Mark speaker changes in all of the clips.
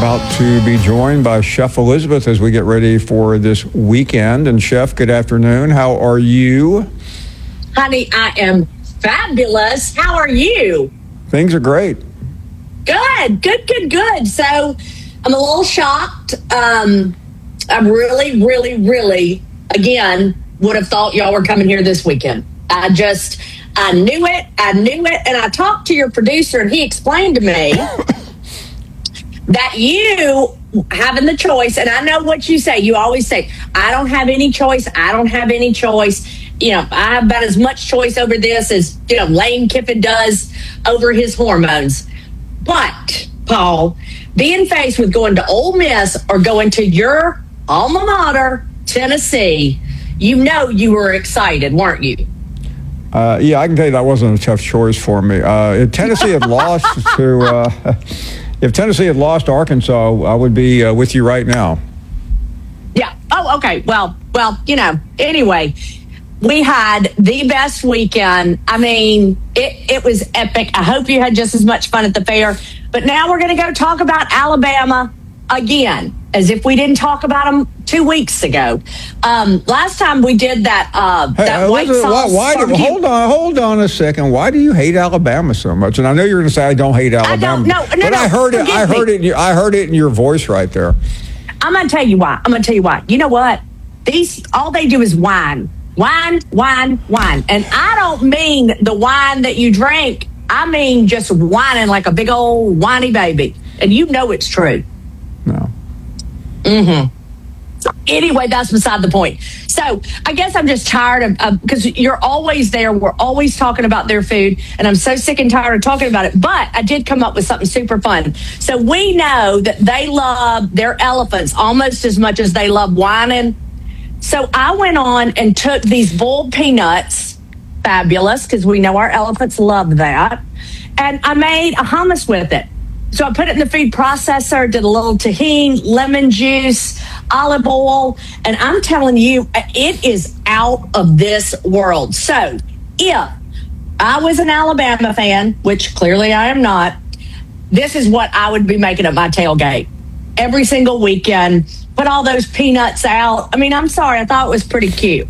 Speaker 1: about to be joined by Chef Elizabeth as we get ready for this weekend. And Chef, good afternoon. How are you?
Speaker 2: Honey, I am fabulous. How are you?
Speaker 1: Things are great.
Speaker 2: Good. So I'm a little shocked. I really, again, would have thought y'all were coming here this weekend. I knew it. And I talked to your producer and he explained to me that you having the choice, and I know what you say. You always say, I don't have any choice. You know, I have about as much choice over this as, Lane Kiffin does over his hormones. But, Paul, being faced with going to Ole Miss or going to your alma mater, Tennessee, you were excited, weren't you?
Speaker 1: Yeah, I can tell you that wasn't a tough choice for me. If Tennessee had lost if Tennessee had lost Arkansas, I would be with you right now.
Speaker 2: Yeah. Oh, okay. Well, anyway, we had the best weekend. I mean, it was epic. I hope you had just as much fun at the fair. But now we're going to go talk about Alabama again, as if we didn't talk about them 2 weeks ago. Last time we did that, that white sauce.
Speaker 1: Hold on a second. Why do you hate Alabama so much? And I know you're going to say I don't hate Alabama. I heard it in your voice right there.
Speaker 2: I'm going to tell you why. You know what? All they do is whine. Wine. And I don't mean the wine that you drink. I mean just whining like a big old whiny baby. And you know it's true.
Speaker 1: No.
Speaker 2: Mm-hmm. Anyway, that's beside the point. So I guess I'm just tired of because you're always there. We're always talking about their food. And I'm so sick and tired of talking about it. But I did come up with something super fun. So we know that they love their elephants almost as much as they love whining. So I went on and took these boiled peanuts, fabulous, because we know our elephants love that. And I made a hummus with it. So I put it in the food processor, did a little tahini, lemon juice, olive oil, and I'm telling you, it is out of this world. So if I was an Alabama fan, which clearly I am not, this is what I would be making at my tailgate every single weekend. Put all those peanuts out. I mean, I'm sorry, I thought it was pretty cute.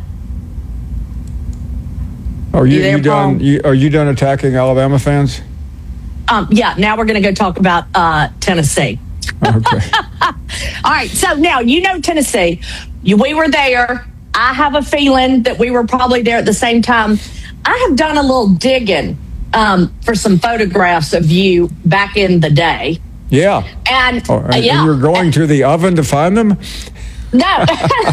Speaker 1: Are you done attacking Alabama fans?
Speaker 2: Yeah, now we're going to go talk about Tennessee.
Speaker 1: Okay.
Speaker 2: All right, so now Tennessee. We were there. I have a feeling that we were probably there at the same time. I have done a little digging for some photographs of you back in the day.
Speaker 1: Yeah.
Speaker 2: And
Speaker 1: you're going to the oven to find them?
Speaker 2: No.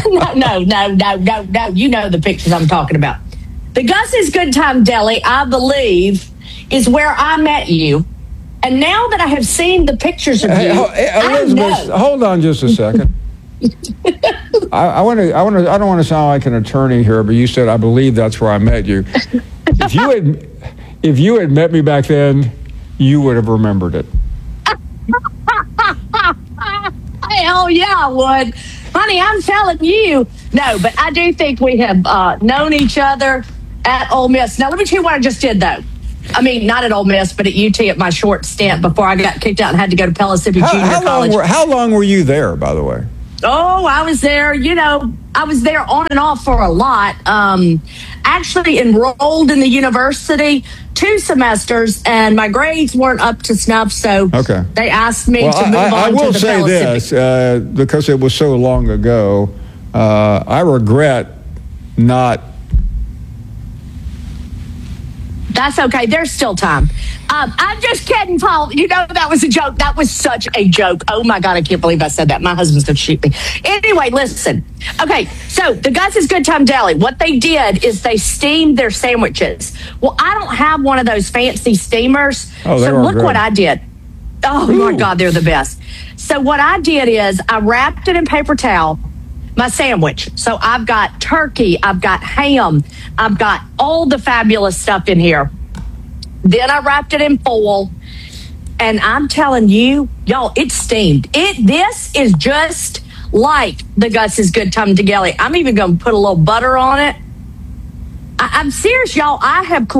Speaker 2: No. You know the pictures I'm talking about. The Gus's Good Time Deli, I believe, is where I met you. And now that I have seen the pictures of you,
Speaker 1: Elizabeth, hold on just a second. I don't want to sound like an attorney here, but you said I believe that's where I met you. If you had met me back then, you would have remembered it.
Speaker 2: Hell yeah, I would. Honey, I'm telling you. No, but I do think we have known each other at Ole Miss. Now, let me tell you what I just did, though. I mean, not at Ole Miss, but at UT at my short stint before I got kicked out and had to go to Pellissippi Junior College.
Speaker 1: How long were you there, by the way?
Speaker 2: Oh, I was there, I was there on and off for a lot. Actually enrolled in the university 2 semesters, and my grades weren't up to snuff, so they asked me to move on to the Pellissippi.
Speaker 1: I will say this, because it was so long ago, I regret not...
Speaker 2: That's okay. There's still time. I'm just kidding, Paul. That was a joke. That was such a joke. Oh, my God. I can't believe I said that. My husband's going to shoot me. Anyway, listen. Okay, so the Gus's Good Time Deli, what they did is they steamed their sandwiches. Well, I don't have one of those fancy steamers.
Speaker 1: Oh,
Speaker 2: so look what I did. Oh, my God, they're the best. So what I did is I wrapped it in paper towel, my sandwich. So I've got turkey, I've got ham, I've got all the fabulous stuff in here. Then I wrapped it in foil, and I'm telling you, y'all, it's steamed. This is just like the Gus's Good Time Deli. I'm even going to put a little butter on it. I'm serious, y'all. I have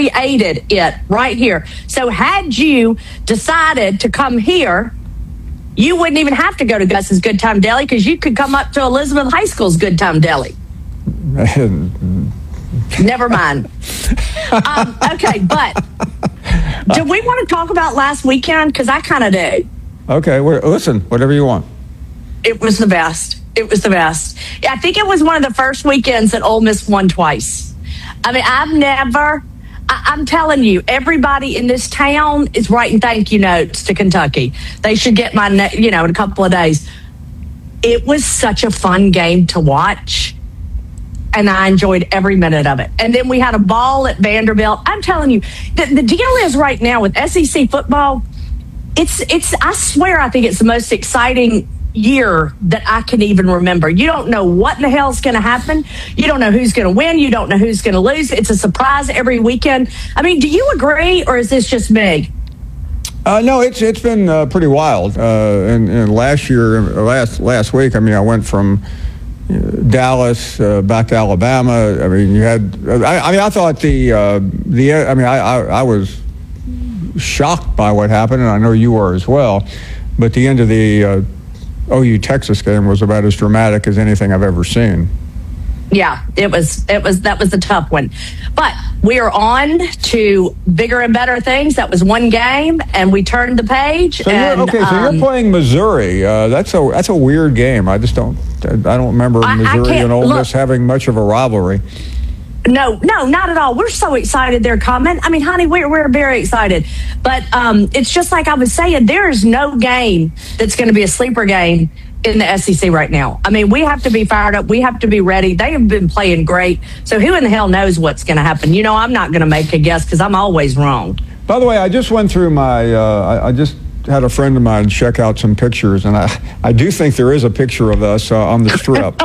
Speaker 2: recreated it right here. So had you decided to come here, you wouldn't even have to go to Gus's Good Time Deli because you could come up to Elizabeth High School's Good Time Deli. Never mind. Okay, but do we want to talk about last weekend? Because I kind of do.
Speaker 1: Okay, listen, whatever you want.
Speaker 2: It was the best. It was the best. Yeah, I think it was one of the first weekends that Ole Miss won twice. I mean, I'm telling you, everybody in this town is writing thank you notes to Kentucky. They should get mine, in a couple of days. It was such a fun game to watch, and I enjoyed every minute of it. And then we had a ball at Vanderbilt. I'm telling you, the deal is right now with SEC football, it's. I swear, I think it's the most exciting year that I can even remember. You don't know what in the hell's going to happen. You don't know who's going to win. You don't know who's going to lose. It's a surprise every weekend. I mean, do you agree, or is this just me?
Speaker 1: No, it's been pretty wild. And last week, I mean, I went from Dallas back to Alabama. I mean, you had. I thought I was shocked by what happened, and I know you were as well. But the end of the OU Texas game was about as dramatic as anything I've ever seen.
Speaker 2: Yeah, that was a tough one. But we are on to bigger and better things. That was one game, and we turned the page.
Speaker 1: So you're playing Missouri. That's a weird game. I don't remember Missouri and Ole Miss having much of a rivalry.
Speaker 2: No, not at all. We're so excited they're coming. I mean, honey, we're very excited. But it's just like I was saying, there is no game that's going to be a sleeper game in the SEC right now. I mean, we have to be fired up. We have to be ready. They have been playing great. So who in the hell knows what's going to happen? I'm not going to make a guess because I'm always wrong.
Speaker 1: By the way, I just went through I just had a friend of mine check out some pictures, and I do think there is a picture of us on the strip.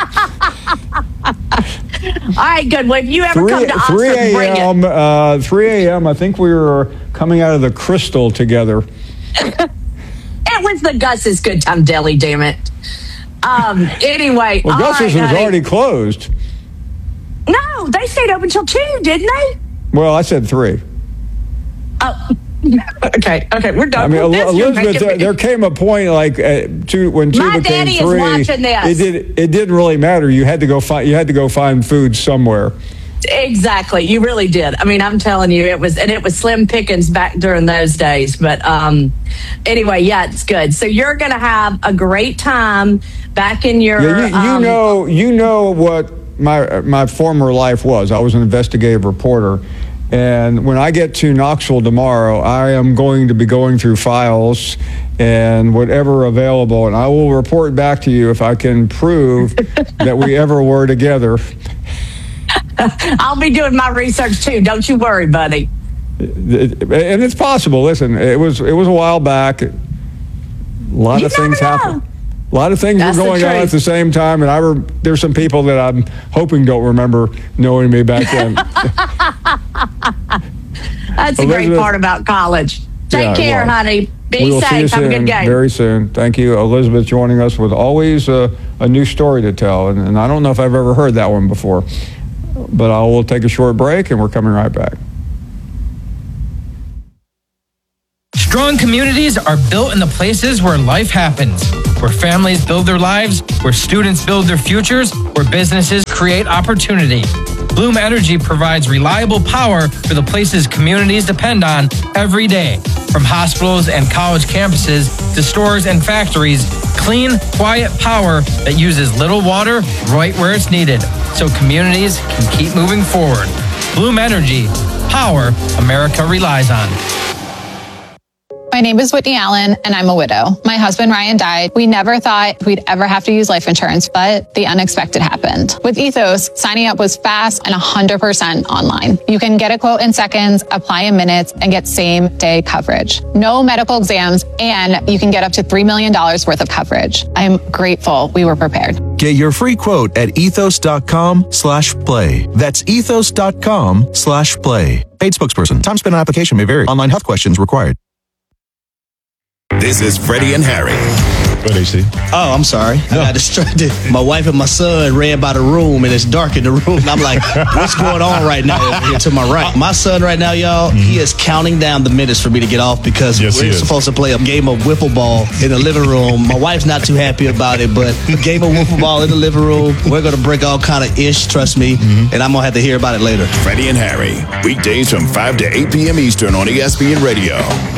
Speaker 2: All right, good. Well, if you ever come to Oxford, bring it.
Speaker 1: 3 a.m., I think we were coming out of the Crystal together.
Speaker 2: It was the Gus's Good Time Deli, damn it. Anyway.
Speaker 1: Well, Gus's was already closed.
Speaker 2: No, they stayed open till 2, didn't they?
Speaker 1: Well, I said 3.
Speaker 2: Oh, okay, we're done.
Speaker 1: I mean, Elizabeth, there came a point like when 2
Speaker 2: My
Speaker 1: became
Speaker 2: daddy
Speaker 1: 3.
Speaker 2: Is watching this.
Speaker 1: It didn't really matter. You had to go find food somewhere.
Speaker 2: Exactly, you really did. I mean, I'm telling you, it was slim pickings back during those days. But anyway, yeah, it's good. So you're going to have a great time back in your.
Speaker 1: Yeah, you know what my former life was. I was an investigative reporter. And when I get to Knoxville tomorrow, I am going to be going through files and whatever available, and I will report back to you if I can prove that we ever were together.
Speaker 2: I'll be doing my research too. Don't you worry, buddy.
Speaker 1: And it's possible. Listen, it was a while back. A lot of things happened. A lot of things were going on at the same time, and there's some people that I'm hoping don't remember knowing me back then.
Speaker 2: That's the great part about college. Take care, honey. Be safe. Have a good game.
Speaker 1: Very soon. Thank you, Elizabeth, joining us with always a new story to tell. And I don't know if I've ever heard that one before, but I will take a short break, and we're coming right back.
Speaker 3: Strong communities are built in the places where life happens, where families build their lives, where students build their futures, where businesses create opportunity. Bloom Energy provides reliable power for the places communities depend on every day. From hospitals and college campuses to stores and factories, clean, quiet power that uses little water right where it's needed, so communities can keep moving forward. Bloom Energy, power America relies on.
Speaker 4: My name is Whitney Allen, and I'm a widow. My husband, Ryan, died. We never thought we'd ever have to use life insurance, but the unexpected happened. With Ethos, signing up was fast and 100% online. You can get a quote in seconds, apply in minutes, and get same-day coverage. No medical exams, and you can get up to $3 million worth of coverage. I'm grateful we were prepared.
Speaker 5: Get your free quote at ethos.com/play. That's ethos.com/play. Paid spokesperson. Time spent on application may vary. Online health questions required.
Speaker 6: This is Freddie and Harry. What they see?
Speaker 7: Oh, I'm sorry. I got distracted. My wife and my son ran by the room, and it's dark in the room. And I'm like, what's going on right now over here to my right? My son right now, y'all, he is counting down the minutes for me to get off because we're supposed to play a game of wiffle ball in the living room. My wife's not too happy about it, but a game of wiffle ball in the living room, we're going to break all kind of ish, trust me, and I'm going to have to hear about it later.
Speaker 8: Freddie and Harry, weekdays from 5 to 8 p.m. Eastern on ESPN Radio.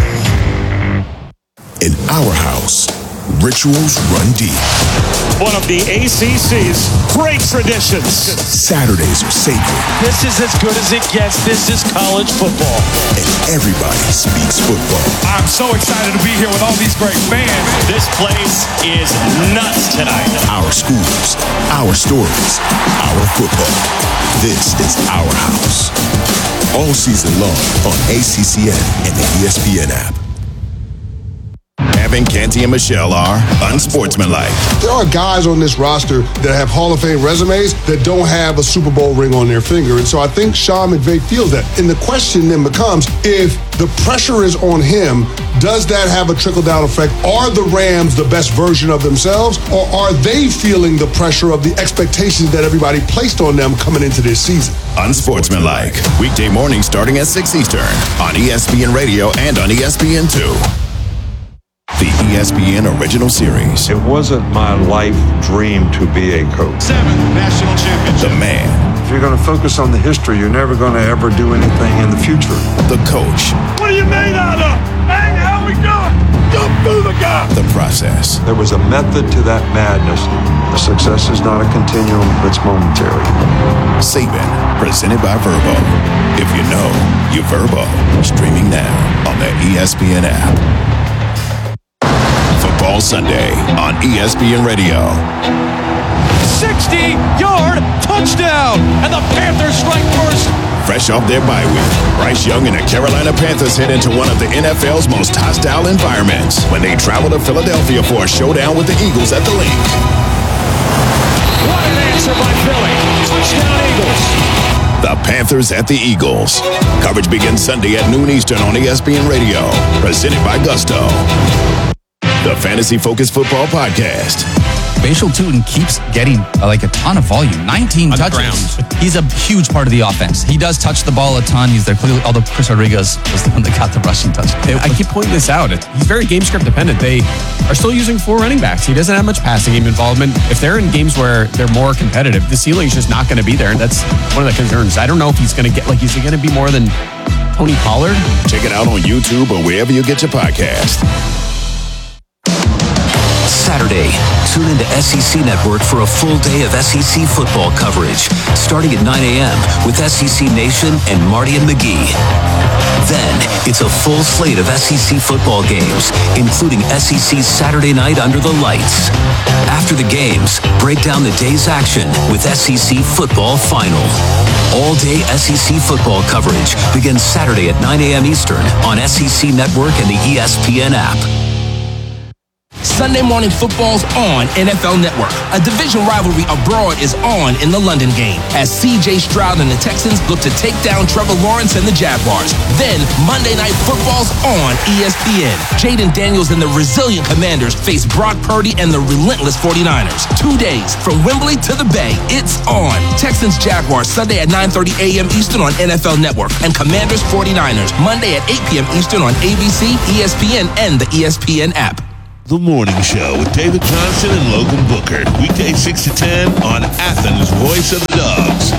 Speaker 9: In our house, rituals run deep.
Speaker 10: One of the ACC's great traditions.
Speaker 9: Saturdays are sacred.
Speaker 10: This is as good as it gets. This is college football.
Speaker 9: And everybody speaks football.
Speaker 10: I'm so excited to be here with all these great fans. This place is nuts tonight.
Speaker 9: Our schools, our stories, our football. This is our house. All season long on ACCN and the ESPN app.
Speaker 8: Evan, Canty, and Michelle are unsportsmanlike.
Speaker 11: There are guys on this roster that have Hall of Fame resumes that don't have a Super Bowl ring on their finger. And so I think Sean McVay feels that. And the question then becomes, if the pressure is on him, does that have a trickle-down effect? Are the Rams the best version of themselves, or are they feeling the pressure of the expectations that everybody placed on them coming into this season?
Speaker 8: Unsportsmanlike. Weekday mornings starting at 6 Eastern on ESPN Radio and on ESPN2. The ESPN original series.
Speaker 12: It wasn't my life dream to be a coach.
Speaker 10: 7 national championships.
Speaker 8: The man.
Speaker 12: If you're going to focus on the history, you're never going to ever do anything in the future.
Speaker 8: The coach.
Speaker 10: What are you made out of? Hey, how we doing? Jump through the guy.
Speaker 8: The process.
Speaker 12: There was a method to that madness. The success is not a continuum, it's momentary.
Speaker 8: Saban, presented by Verbo. If you know, you Verbo. Streaming now on the ESPN app. Football Sunday on ESPN Radio.
Speaker 10: 60-yard touchdown, and the Panthers strike first.
Speaker 8: Fresh off their bye week, Bryce Young and the Carolina Panthers head into one of the NFL's most hostile environments when they travel to Philadelphia for a showdown with the Eagles at the Link.
Speaker 10: What an answer by Philly. Touchdown Eagles.
Speaker 8: The Panthers at the Eagles. Coverage begins Sunday at noon Eastern on ESPN Radio. Presented by Gusto. The Fantasy Focus Football Podcast.
Speaker 13: Bashal Tutin keeps getting a ton of volume. 19 touches. He's a huge part of the offense. He does touch the ball a ton. He's there clearly, although Chris Rodriguez was the one that got the rushing touch.
Speaker 14: I keep pointing this out. He's very game script dependent. They are still using 4 running backs. He doesn't have much passing game involvement. If they're in games where they're more competitive, the ceiling's just not going to be there. And that's one of the concerns. I don't know if he's going to get, is he going to be more than Tony Pollard?
Speaker 8: Check it out on YouTube or wherever you get your podcast.
Speaker 15: Saturday, tune into SEC Network for a full day of SEC football coverage, starting at 9 a.m. with SEC Nation and Marty and McGee. Then, it's a full slate of SEC football games, including SEC's Saturday night Under the Lights. After the games, break down the day's action with SEC Football Final. All-day SEC football coverage begins Saturday at 9 a.m. Eastern on SEC Network and the ESPN app.
Speaker 16: Sunday morning football's on NFL Network. A division rivalry abroad is on in the London game as C.J. Stroud and the Texans look to take down Trevor Lawrence and the Jaguars. Then Monday Night Football's on ESPN. Jaden Daniels and the resilient Commanders face Brock Purdy and the relentless 49ers. 2 days from Wembley to the Bay. It's on. Texans Jaguars Sunday at 9:30 a.m. Eastern on NFL Network, and Commanders 49ers Monday at 8 p.m. Eastern on ABC, ESPN, and the ESPN app.
Speaker 17: The Morning Show with David Johnson and Logan Booker. Weekday 6 to 10 on Athens' Voice of the Dogs.